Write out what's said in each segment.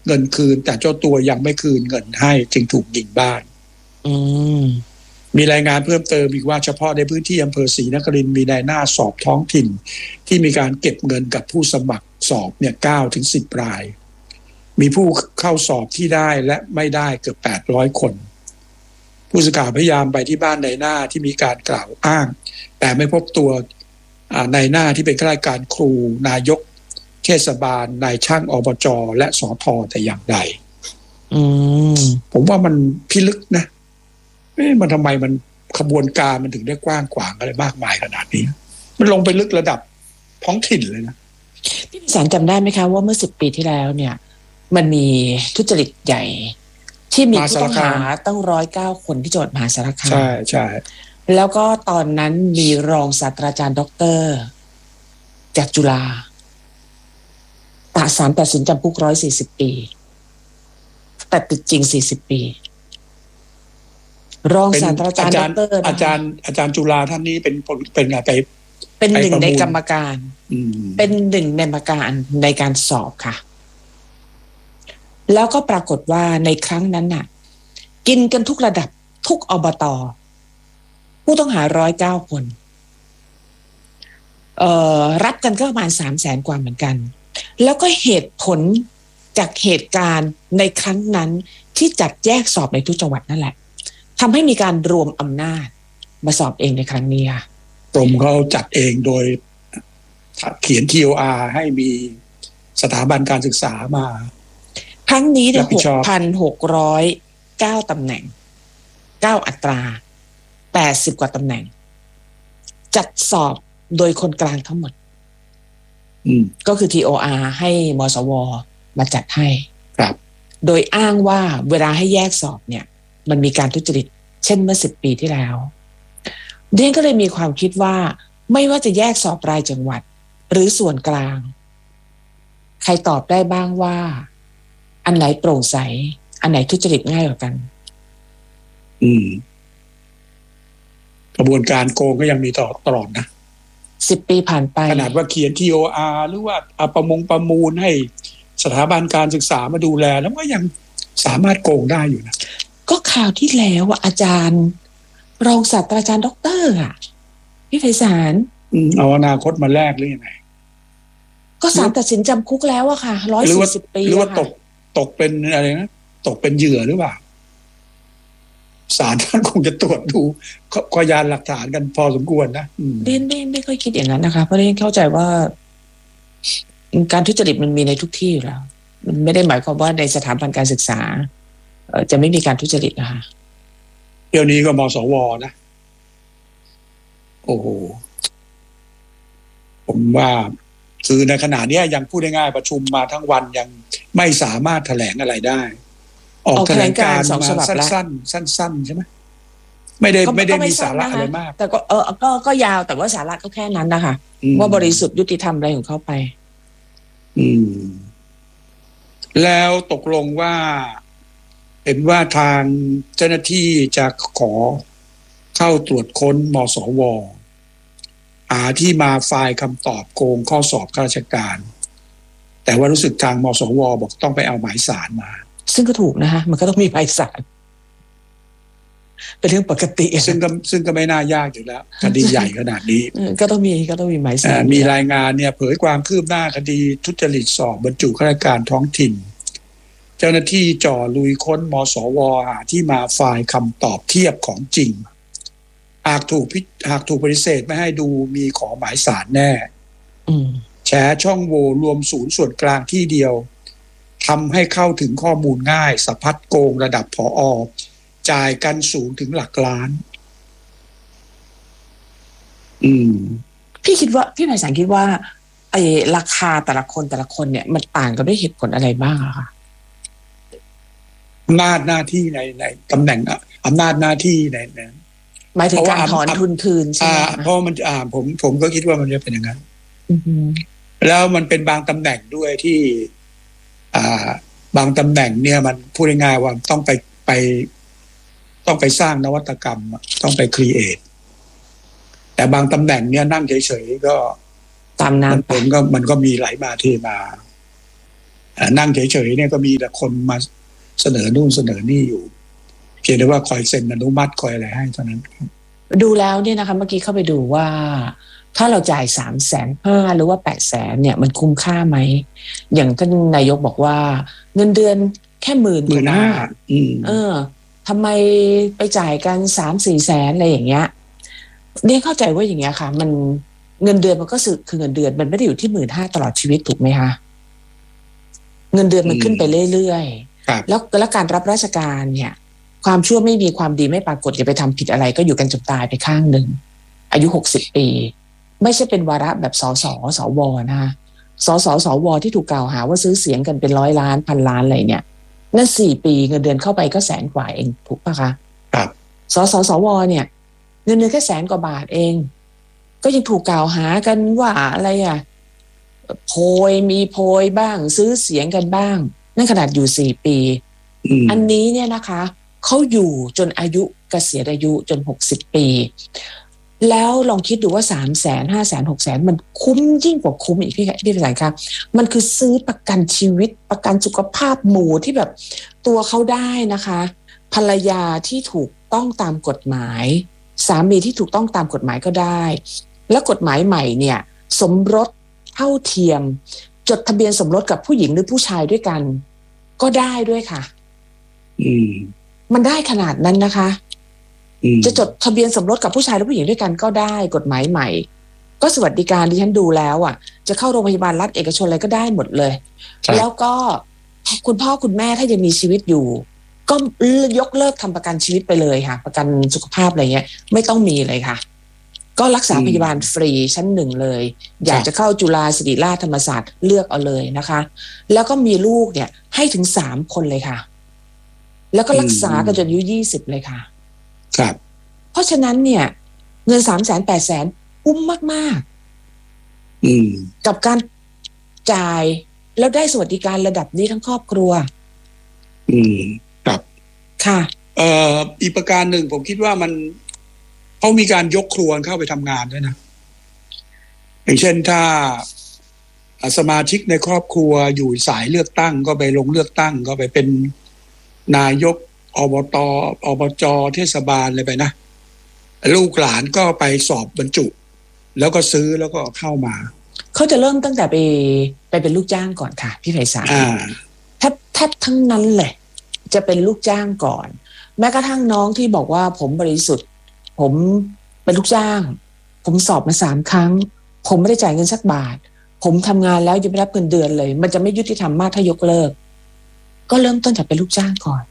เงินคืนแต่เจ้าตัวยังไม่คืนเงินให้จึงถูกยิงบ้านมีรายงานเพิ่มเติมอีกว่าเฉพาะในพื้นที่อำเภอศรีนครินทร์มีนายหน้าสอบท้องถิ่นที่มีการเก็บเงินกับผู้สมัครสอบเนี่ย9 ถึง 10 รายมีผู้เข้าสอบที่ได้และไม่ได้เกือบ800 คนผู้สื่อข่าวพยายามไปที่บ้านนายหน้าที่มีการกล่าวอ้างแต่ไม่พบตัวนายหน้าที่เป็นข้าราชการครูนายกเทศบาลนายช่างอบจและสทแต่อย่างใดผมว่ามันพิลึกนะมันทำไมมันขบวนการมันถึงได้กว้างขวางอะไรมากมายขนาดนี้มันลงไปลึกระดับท้องถิ่นเลยนะพี่พิสารจำได้ไหมคะว่าเมื่อ10 ปีที่แล้วเนี่ยมันมีทุจริตใหญ่ที่มีผู้ต้องหาตั้ง109 คนที่จังหวัดมหาสารคามใช่แล้วก็ตอนนั้นมีรองศาสตราจารย์ด็อกเตอร์จากจุฬาศาลตัดสินจำคุก140 ปีแต่ติดจริง40 ปีรองศาสตราจารย์ด็อกเตอร์อาจารย์จุฬาท่านนี้เป็นไงเป็นหนึ่งในกรรมการเป็นหนึ่งในกรรมการในการสอบค่ะแล้วก็ปรากฏว่าในครั้งนั้นน่ะกินกันทุกระดับทุกอบต.ผู้ต้องหา109 คนรับกันก็ประมาณ300,000 กว่าเหมือนกันแล้วก็เหตุผลจากเหตุการณ์ในครั้งนั้นที่จัดแยกสอบในทุกจังหวัดนั่นแหละทำให้มีการรวมอำนาจมาสอบเองในครั้งนี้ค่ะกรมเขาจัดเองโดยเขียน TOR ให้มีสถาบันการศึกษามาครั้งนี้เนี่ย 6,609 ตำแหน่ง9 อัตรา80 กว่าตำแหน่งจัดสอบโดยคนกลางทั้งหมดก็คือ TOR ให้มสวมาจัดให้ครับโดยอ้างว่าเวลาให้แยกสอบเนี่ยมันมีการทุจริตเช่นเมื่อ10 ปีที่แล้วเดนก็เลยมีความคิดว่าไม่ว่าจะแยกสอบรายจังหวัดหรือส่วนกลางใครตอบได้บ้างว่าอันไหนโปร่งใสอันไหนทุจริตง่ายกว่ากันกระบวนการโกงก็ยังมีตลอดนะ 10 ปีผ่านไปขนาดว่าเขียน TOR หรือว่าประมูลให้สถาบันการศึกษามาดูแลแล้วก็ยังสามารถโกงได้อยู่นะก็ข่าวที่แล้วอาจารย์รองศาสตราจารย์ด็อกเตอร์พี่ไพศาลเอาอนาคตมาแลกหรือยังไงก็ศาลตัดสินจำคุกแล้วอะค่ะ140 ปีหรือว่าตกเป็นอะไรนะตกเป็นเหยื่อหรือเปล่าศาลท่านคงจะตรวจดูพยานหลักฐานกันพอสมควรนะเด่นไม่ค่อยคิดอย่างนั้นนะคะเพราะเด่นเข้าใจว่าการทุจริตมันมีในทุกที่อยู่แล้วมันไม่ได้หมายความว่าในสถาบันการศึกษาจะไม่มีการทุจริตนะคะเดี๋ยวนี้ก็มสวนะโอ้โหผมว่าคือในขณะนี้ยังพูดง่ายๆประชุมมาทั้งวันยังไม่สามารถแถลงอะไรได้ออกแถลงการมาสั้นใช่ไหมไม่ได้มีสาระอะไรมากแต่ก็ยาวแต่ว่าสาระก็แค่นั้นนะคะว่าบริสุทธิ์ยุติธรรมอะไรของเขาไปแล้วตกลงว่าเห็นว่าทางเจ้าหน้าที่จะขอเข้าตรวจค้นมสวที่มาไฟล์คำตอบโกงข้อสอบข้าราชการแต่ว่ารู้สึกทางมสวบอกต้องไปเอาหมายสารมาซึ่งก็ถูกนะคะมันก็ต้องมีหมายสารเป็นเรื่องปกติซึ่งก็ไม่น่ายากอยู่แล้วคดีใหญ่ขนาดนี้ก็ต้องมีหมายสารมีรายงานเนี่ยเผยความคืบหน้าคดีทุจริตสอบบรรจุข้าราชการท้องถิ่นเจ้าหน้าที่จ่อลุยค้นมสวหาที่มาไฟล์คำตอบเทียบของจริงหากถูกปฏิเสธไม่ให้ดูมีขอหมายสารแน่แฉช่องโหว่รวมศูนย์ส่วนกลางที่เดียวทำให้เข้าถึงข้อมูลง่ายสะพัดโกงระดับผอ.จ่ายกันสูงถึงหลักล้านพี่ไพศาลคิดว่าไอ้ราคาแต่ละคนเนี่ยมันต่างกันด้วยเหตุผลอะไรบ้างอะคะอำนาจหน้าที่ในตำแหน่งอำนาจหน้าที่ในหมายถึงการถอนทุนคืนใช่ไหมเพราะมันผมก็คิดว่ามันจะเป็นอย่างนั้นแล้วมันเป็นบางตำแหน่งด้วยที่บางตำแหน่งเนี่ยมันพูดง่ายๆว่าต้องไปสร้างนวัตกรรมต้องไปครีเอทแต่บางตำแหน่งเนี่ยนั่งเฉยๆก็ตามน้ำมันก็มีไหลมาเทมานั่งเฉยๆเนี่ยก็มีแต่คนมาเสนอนู่นเสนอนี่อยู่เพียงแต่ว่าคอยเซ็นอนุมัติคอยอะไรให้เท่านั้นดูแล้วเนี่ยนะคะเมื่อกี้เข้าไปดูว่าถ้าเราจ่าย350,000หรือว่า800,000เนี่ยมันคุ้มค่าไหมอย่างท่านนายกบอกว่าเงินเดือนแค่15,000ทำไมไปจ่ายกัน3-4 แสนอะไรอย่างเงี้ยเนี่ยเข้าใจว่าอย่างเงี้ยค่ะมันเงินเดือนมันก็คือเงินเดือนมันไม่ได้อยู่ที่15,000ตลอดชีวิตถูกไหมคะเงินเดือนมันขึ้นไปเรื่อยๆแล้วการรับราชการเนี่ยความชั่วไม่มีความดีไม่ปรากฏอย่าไปทำผิดอะไรก็อยู่กันจนตายไปข้างหนึ่งอายุ60 ปีไม่ใช่เป็นวาระแบบสสสวนะคะสสสวที่ถูกกล่าวหาว่าซื้อเสียงกันเป็น100 ล้าน1,000 ล้านอะไรเนี่ยนั่น4 ปีเงินเดือนเข้าไปก็100,000 กว่าเองถูกปะคะครับสสสวเนี่ยเงินเดือนแค่100,000 กว่าบาทเองก็ยังถูกกล่าวหากันว่าอะไรโพยมีโพยบ้างซื้อเสียงกันบ้างนั่นขนาดอยู่4 ปีอันนี้เนี่ยนะคะเขาอยู่จนอายุเกษียณอายุจน60 ปีแล้วลองคิดดูว่า300,000 500,000 600,000มันคุ้มยิ่งกว่าคุ้มอีกพี่ประสานครับมันคือซื้อประกันชีวิตประกันสุขภาพหมู่ที่แบบตัวเขาได้นะคะภรรยาที่ถูกต้องตามกฎหมายสามีที่ถูกต้องตามกฎหมายก็ได้และกฎหมายใหม่เนี่ยสมรสเท่าเทียมจดทะเบียนสมรสกับผู้หญิงหรือผู้ชายด้วยกันก็ได้ด้วยค่ะมันได้ขนาดนั้นนะคะจะจดทะเบียนสมรสกับผู้ชายและผู้หญิงด้วยกันก็ได้กฎหมายใหม่ก็สวัสดิการที่ฉันดูแล้วจะเข้าโรงพยาบาลรัฐเอกชนอะไรก็ได้หมดเลยแล้วก็คุณพ่อคุณแม่ถ้ายังมีชีวิตอยู่ก็ยกเลิกทำประกันชีวิตไปเลยค่ะประกันสุขภาพอะไรเงี้ยไม่ต้องมีเลยค่ะก็รักษาพยาบาลฟรีชั้น 1เลยอยากจะเข้าจุฬาศิริราชธรรมศาสตร์เลือกเอาเลยนะคะแล้วก็มีลูกเนี่ยให้ถึง3 คนเลยค่ะแล้วก็รักษากันจนอายุ20เลยค่ะครับเพราะฉะนั้นเนี่ยเงิน300,000 800,000คุ้มมากๆกับการจ่ายแล้วได้สวัสดิการระดับนี้ทั้งครอบครัวครับค่ะอีกประการหนึ่งผมคิดว่ามันเขามีการยกครัวเข้าไปทำงานด้วยนะอย่างเช่นถ้าสมาชิกในครอบครัวอยู่สายเลือกตั้งก็ไปลงเลือกตั้งก็ไปเป็นนายกอบต.อบจ.เทศบาลอะไรไปนะลูกหลานก็ไปสอบบรรจุแล้วก็ซื้อแล้วก็เข้ามาเขาจะเริ่มตั้งแต่ไปเป็นลูกจ้างก่อนค่ะพี่ไพศาลแทบทั้งนั้นเลยจะเป็นลูกจ้างก่อนแม้กระทั่งน้องที่บอกว่าผมบริสุทธิ์ผมเป็นลูกจ้างผมสอบมา3 ครั้งผมไม่ได้จ่ายเงินสักบาทผมทำงานแล้วยังไม่รับเงินเดือนเลยมันจะไม่ยุติธรรมมากถ้ายกเลิกก็เริ่มต้นจากเป็นลูกจ้างก่อน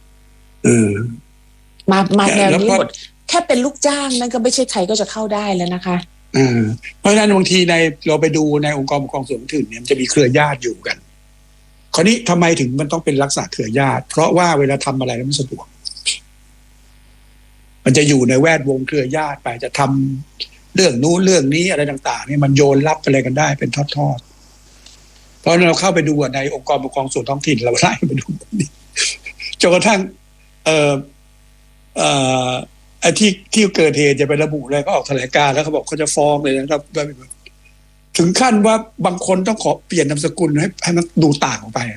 มาแนวนี้หมดแค่เป็นลูกจ้างนั่นก็ไม่ใช่ใครก็จะเข้าได้แล้วนะคะเพราะฉะนั้นบางทีเราไปดูในองค์กรปกครองส่วนท้องถิ่นเนี่ยมันจะมีเครือญาติอยู่กันคราวนี้ทำไมถึงมันต้องเป็นลักษณะเครือญาติเพราะว่าเวลาทำอะไรแล้วมันสะดวกมันจะอยู่ในแวดวงเครือญาติไปจะทำเรื่องนู้นเรื่องนี้อะไรต่างๆนี่มันโยนรับอะไรกันได้เป็นทอดๆเพราะเราเข้าไปดูในองค์กรปกครองส่วนท้องถิ่นเราไล่ไปดูนี่จนกระทั่งไอ้ที่เกิดเหตุจะไประบุอะไรก็ออกแถลงการณ์แล้วเขาบอกเขาจะฟ้องเลยนะครับถึงขั้นว่าบางคนต้องขอเปลี่ยนนามสกุลให้มันดูต่างออกไป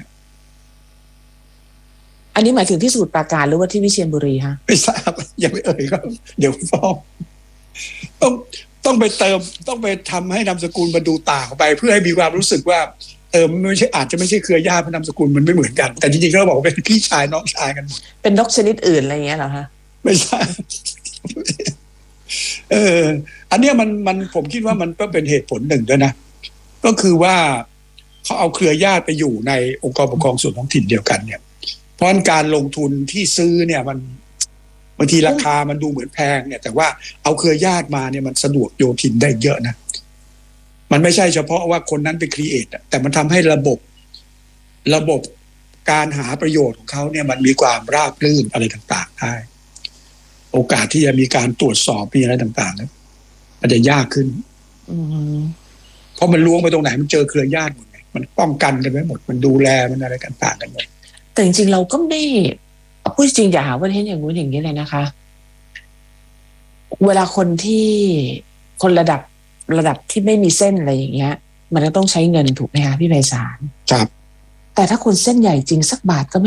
อันนี้หมายถึงที่สมุทรปราการหรือว่าที่วิเชียรบุรีฮะไม่ทราบยังไม่เอ่ยครับเดี๋ยวฟ้องต้องไปเติมต้องไปทำให้นามสกุลมันดูต่างออกไปเพื่อให้มีความรู้สึกว่าไม่ใช่อาจจะไม่ใช่เครือญาติเพราะนามสกุลมันไม่เหมือนกันแต่จริงๆเราบอกว่าเป็นพี่ชายน้องชายกันเป็นนกชนิดอื่นอะไรอย่างเงี้ยเหรอฮะไม่ใช่อันนี้มันผมคิดว่ามันก็เป็นเหตุผลหนึ่งด้วยนะก็คือว่าเขาเอาเครือญาติไปอยู่ในองค์กรปกครองส่วนท้องถิ่นเดียวกันเนี่ยเพราะการลงทุนที่ซื้อเนี่ยมันบางทีราคามันดูเหมือนแพงเนี่ยแต่ว่าเอาเครือญาติมาเนี่ยมันสะดวกโยทินได้เยอะนะมันไม่ใช่เฉพาะว่าคนนั้นไปครีเอทแต่มันทำให้ระบบการหาประโยชน์ของเขาเนี่ยมันมีความราบรื่นอะไรต่างๆได้โอกาสที่จะมีการตรวจสอบมีอะไรต่างๆแล้วมันจะยากขึ้นเพราะมันล้วงไปตรงไหนมันเจอเครือญาติหมดไงมันป้องกันกันไว้หมดมันดูแลมันอะไรต่างๆกันหมดแต่จริงๆเราก็ไม่พูดจริงอย่าหาว่าเห็นอย่างนู้นอย่างนี้เลยนะคะเวลาคนระดับที่ไม่มีเส้นอะไรอย่างเงี้ยมันก็ต้องใช้เงินถูกไหมคะพี่ไพศาลครับแต่ถ้าคนเส้นใหญ่จริงสักบาทก็ไม่